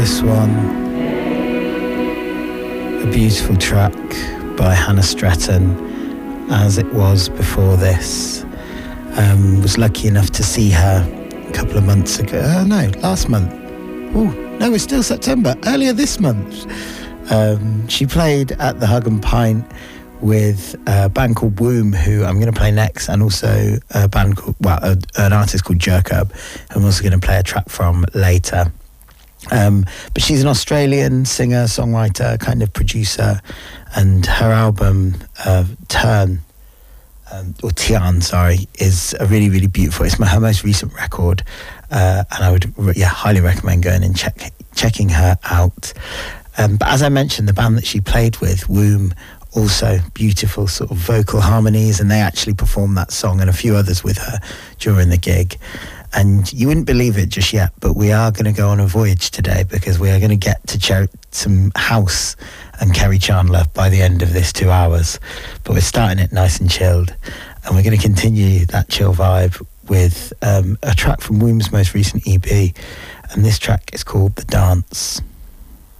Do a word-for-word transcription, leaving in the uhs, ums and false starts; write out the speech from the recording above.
This one, a beautiful track by Hannah Stratton, as it was before this. Um, was lucky enough to see her a couple of months ago. Uh, no, last month. Oh, no, it's still September. Earlier this month. Um, she played at the Hug and Pint with a band called Womb, who I'm going to play next, and also a band called, well, a, an artist called Jerkub, who I'm also going to play a track from later. Um, but she's an Australian singer, songwriter, kind of producer, and her album uh, Turn, um, or Tian, sorry, is a really, really beautiful. It's my, her most recent record, uh, and I would, yeah, highly recommend going and check checking her out. Um, but as I mentioned, the band that she played with, Womb, also beautiful sort of vocal harmonies, and they actually performed that song and a few others with her during the gig. And you wouldn't believe it just yet, but we are going to go on a voyage today, because we are going to get to ch- some house and Kerry Chandler by the end of this two hours. But we're starting it nice and chilled, and we're going to continue that chill vibe with um, a track from Womb's most recent E P, and this track is called The Dance.